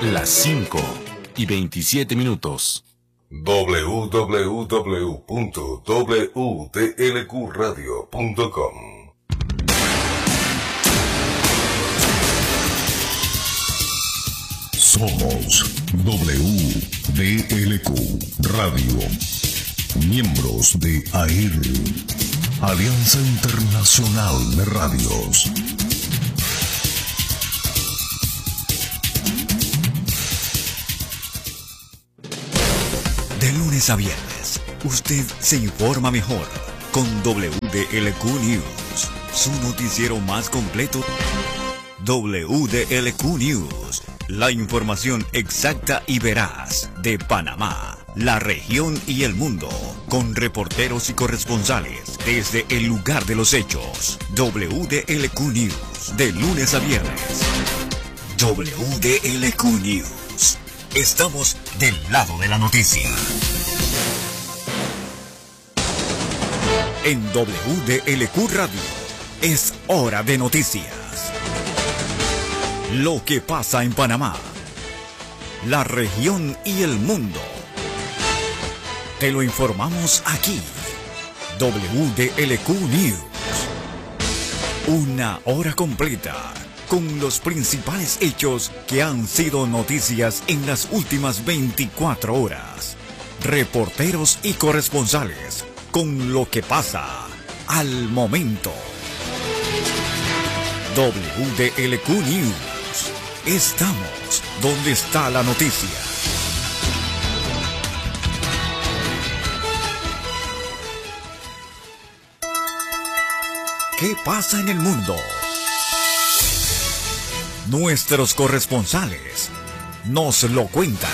Las 5:27. www.wdlqradio.com. Somos WDLQ Radio, miembros de AIR, Alianza Internacional de Radios. De lunes a viernes, usted se informa mejor con WDLQ News, su noticiero más completo. WDLQ News, la información exacta y veraz de Panamá, la región y el mundo, con reporteros y corresponsales desde el lugar de los hechos. WDLQ News, de lunes a viernes. WDLQ News, estamos del lado de la noticia. En WDLQ Radio, es hora de noticias. Lo que pasa en Panamá, la región y el mundo. Te lo informamos aquí. WDLQ News. Una hora completa con los principales hechos que han sido noticias en las últimas 24 horas. Reporteros y corresponsales con lo que pasa al momento. WDLQ News. Estamos donde está la noticia. ¿Qué pasa en el mundo? Nuestros corresponsales nos lo cuentan.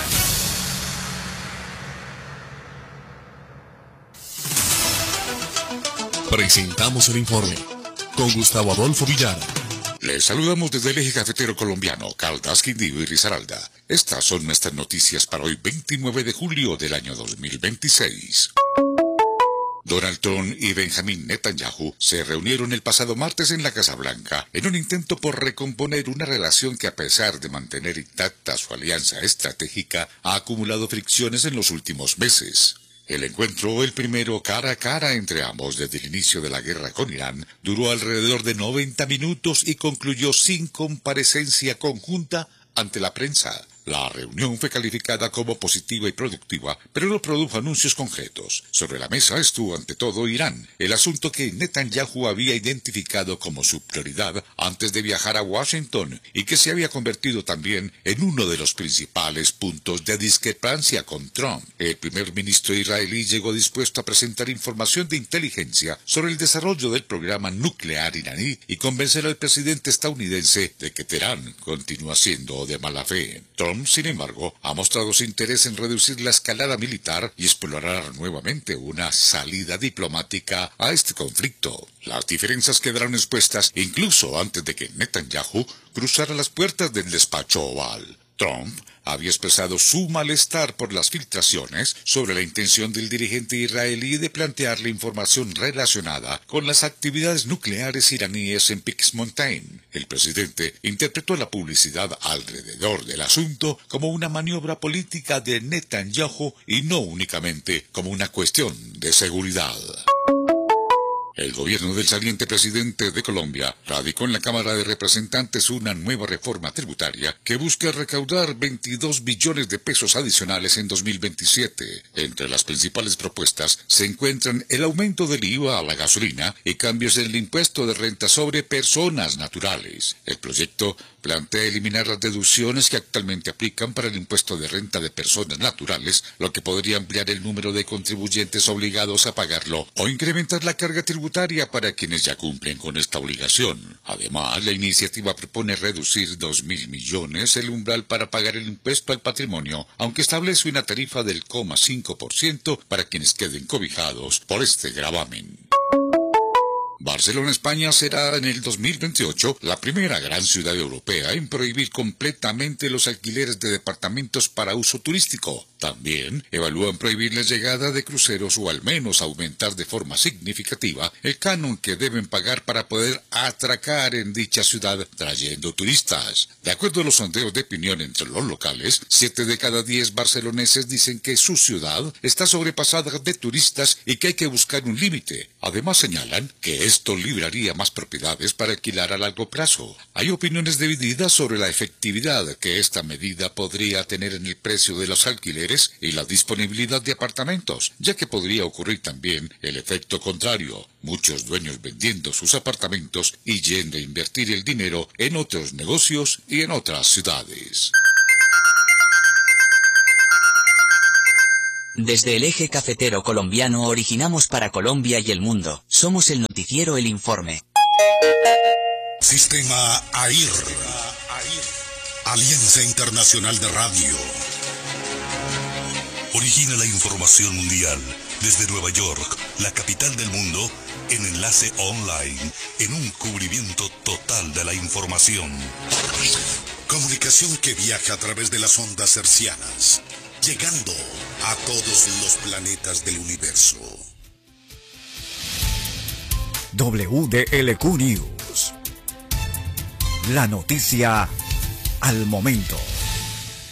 Presentamos el informe con Gustavo Adolfo Villar. Les saludamos desde el eje cafetero colombiano, Caldas, Quindío y Risaralda. Estas son nuestras noticias para hoy 29 de julio del año 2026. Donald Trump y Benjamin Netanyahu se reunieron el pasado martes en la Casa Blanca en un intento por recomponer una relación que, a pesar de mantener intacta su alianza estratégica, ha acumulado fricciones en los últimos meses. El encuentro, el primero cara a cara entre ambos desde el inicio de la guerra con Irán, duró alrededor de 90 minutos y concluyó sin comparecencia conjunta ante la prensa. La reunión fue calificada como positiva y productiva, pero no produjo anuncios concretos. Sobre la mesa estuvo ante todo Irán, el asunto que Netanyahu había identificado como su prioridad antes de viajar a Washington y que se había convertido también en uno de los principales puntos de discrepancia con Trump. El primer ministro israelí llegó dispuesto a presentar información de inteligencia sobre el desarrollo del programa nuclear iraní y convencer al presidente estadounidense de que Teherán continúa siendo de mala fe. Trump, sin embargo, ha mostrado su interés en reducir la escalada militar y explorar nuevamente una salida diplomática a este conflicto. Las diferencias quedaron expuestas incluso antes de que Netanyahu cruzara las puertas del despacho oval. Trump había expresado su malestar por las filtraciones sobre la intención del dirigente israelí de plantear la información relacionada con las actividades nucleares iraníes en Peaks Mountain. El presidente interpretó la publicidad alrededor del asunto como una maniobra política de Netanyahu y no únicamente como una cuestión de seguridad. El gobierno del saliente presidente de Colombia radicó en la Cámara de Representantes una nueva reforma tributaria que busca recaudar 22 billones de pesos adicionales en 2027. Entre las principales propuestas se encuentran el aumento del IVA a la gasolina y cambios en el impuesto de renta sobre personas naturales. El proyecto plantea eliminar las deducciones que actualmente aplican para el impuesto de renta de personas naturales, lo que podría ampliar el número de contribuyentes obligados a pagarlo o incrementar la carga tributaria para quienes ya cumplen con esta obligación. Además, la iniciativa propone reducir 2.000 millones el umbral para pagar el impuesto al patrimonio, aunque establece una tarifa del 0,5% para quienes queden cobijados por este gravamen. Barcelona, España, será en el 2028 la primera gran ciudad europea en prohibir completamente los alquileres de departamentos para uso turístico. También evalúan prohibir la llegada de cruceros o al menos aumentar de forma significativa el canon que deben pagar para poder atracar en dicha ciudad trayendo turistas. De acuerdo a los sondeos de opinión entre los locales, 7 de cada 10 barceloneses dicen que su ciudad está sobrepasada de turistas y que hay que buscar un límite. Además señalan que esto libraría más propiedades para alquilar a largo plazo. Hay opiniones divididas sobre la efectividad que esta medida podría tener en el precio de los alquileres y la disponibilidad de apartamentos, ya que podría ocurrir también el efecto contrario, muchos dueños vendiendo sus apartamentos y yendo a invertir el dinero en otros negocios y en otras ciudades. Desde el eje cafetero colombiano originamos para Colombia y el mundo. Somos el noticiero El Informe. Sistema AIR. Alianza Internacional de Radio. Origina la información mundial desde Nueva York, la capital del mundo, en enlace online, en un cubrimiento total de la información. Comunicación que viaja a través de las ondas hercianas, llegando a todos los planetas del universo. WDLQ News. La noticia al momento.